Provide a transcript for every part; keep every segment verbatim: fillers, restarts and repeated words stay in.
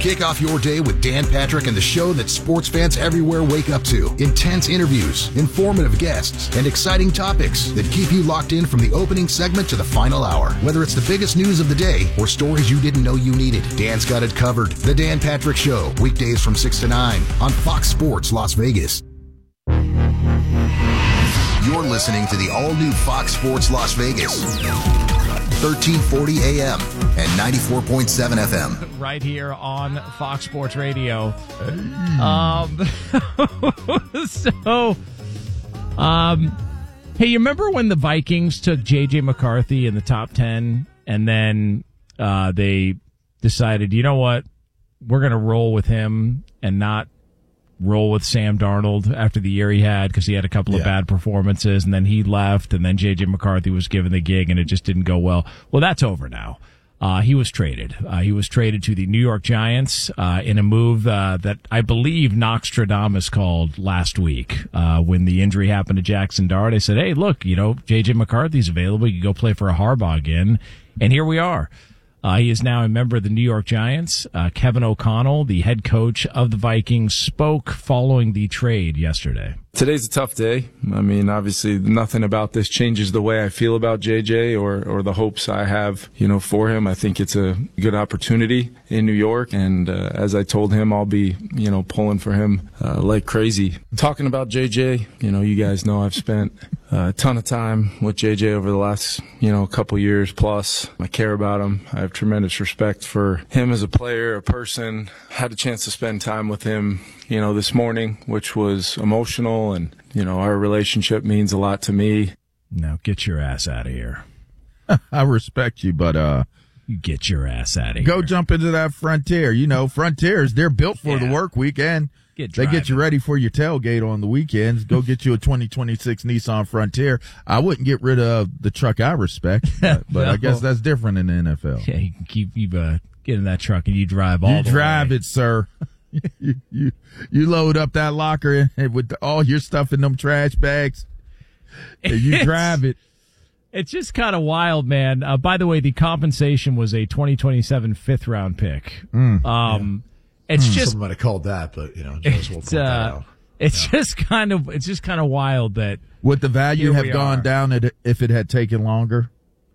Kick off your day with Dan Patrick and the show that sports fans everywhere wake up to. Intense interviews, informative guests, and exciting topics that keep you locked in from the opening segment to the final hour. Whether it's the biggest news of the day or stories you didn't know you needed, Dan's got it covered. The Dan Patrick Show, weekdays from six to nine on Fox Sports Las Vegas. You're listening to the all-new Fox Sports Las Vegas. thirteen forty A M and ninety-four point seven F M. Right here on Fox Sports Radio. Um, so, um, hey, you remember when the Vikings took J J McCarthy in the top ten, and then uh, they decided, you know what, we're going to roll with him and not roll with Sam Darnold after the year he had because he had a couple yeah. of bad performances, and then he left, and then J J McCarthy was given the gig, and it just didn't go well. Well, that's over now. Uh, he was traded. Uh, he was traded to the New York Giants uh, in a move uh, that I believe Nostradamus called last week uh, when the injury happened to Jackson Dart. I said, hey, look, you know, J J McCarthy's available. You can go play for a Harbaugh again. And here we are. Uh, he is now a member of the New York Giants. Uh, Kevin O'Connell, the head coach of the Vikings, spoke following the trade yesterday. Today's a tough day. I mean, obviously, nothing about this changes the way I feel about J J or, or the hopes I have, you know, for him. I think it's a good opportunity in New York, and uh, as I told him, I'll be, you know, pulling for him uh, like crazy. Talking about J J, you know, you guys know I've spent a ton of time with J J over the last, you know, couple years plus. I care about him. I have tremendous respect for him as a player, a person. Had a chance to spend time with him, you know, this morning, which was emotional, and, you know, our relationship means a lot to me. Now get your ass out of here. I respect you, but uh you get your ass out of here. Go jump into that Frontier. You know, Frontiers, they're built for yeah. the work weekend. Get they get you ready for your tailgate on the weekends. Go get you a twenty twenty-six Nissan Frontier. I wouldn't get rid of the truck I respect, but, but no. I guess that's different in the N F L. Yeah, you can keep you uh, get in that truck and you drive all you the drive way. it, sir. you, you you load up that locker with all your stuff in them trash bags, and you it's, drive it. It's just kind of wild, man. Uh, by the way, the compensation was a twenty twenty-seven fifth round pick. Mm, um, yeah. It's mm, just someone might have called that, but you know, Joe's will point that uh, out. It's yeah. just kind of it's just kind of wild that would the value have gone are. down if it had taken longer?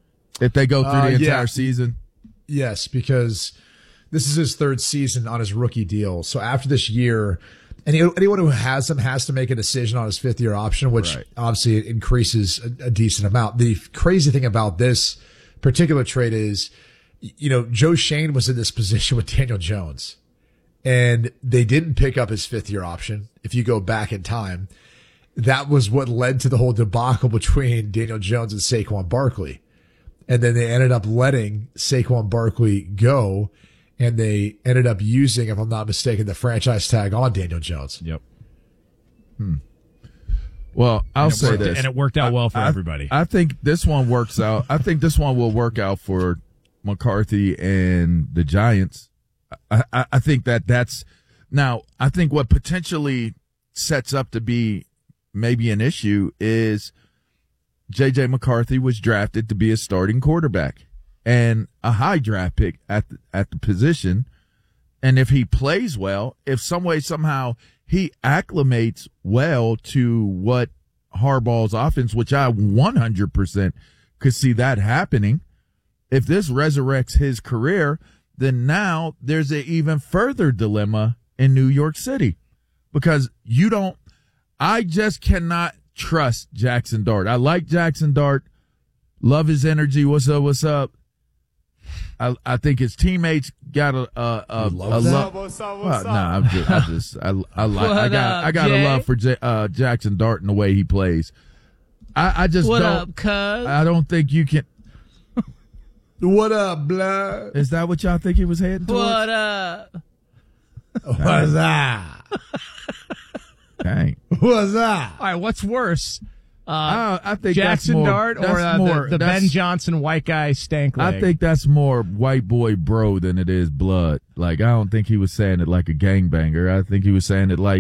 If they go through uh, the entire yeah. season? Yes, because this is his third season on his rookie deal. So after this year, any, anyone who has him has to make a decision on his fifth year option, which right. obviously increases a, a decent amount. The crazy thing about this particular trade is, you know, Joe Shane was in this position with Daniel Jones, and they didn't pick up his fifth year option. If you go back in time, that was what led to the whole debacle between Daniel Jones and Saquon Barkley. And then they ended up letting Saquon Barkley go, and they ended up using, if I'm not mistaken, the franchise tag on Daniel Jones. Yep. Hmm. Well, I'll say worked, this. And it worked out well for I, everybody. I think this one works out. I think this one will work out for McCarthy and the Giants. I, I, I think that that's – now, I think what potentially sets up to be maybe an issue is J J McCarthy was drafted to be a starting quarterback and a high draft pick at the, at the position. And if he plays well, if some way, somehow he acclimates well to what Harbaugh's offense, which I one hundred percent could see that happening, if this resurrects his career, then now there's an even further dilemma in New York City because you don't, I just cannot trust Jackson Dart. I like Jackson Dart, love his energy. What's up? What's up? I I think his teammates got a a, a, a love. What's up? Well, nah, I'm just, I just I I like I got up, I got Jay? a love for J, uh, Jackson Dart and the way he plays. I I just what don't. up, cuz? I don't think you can. What up, blood? Is that what y'all think he was heading towards? What up? What's that? Dang. What's that? All right, what's worse? Uh, I, I think Jackson that's more, Dart or that's uh, more, the, the that's, Ben Johnson white guy stank leg? I think that's more white boy bro than it is blood. Like, I don't think he was saying it like a gangbanger. I think he was saying it like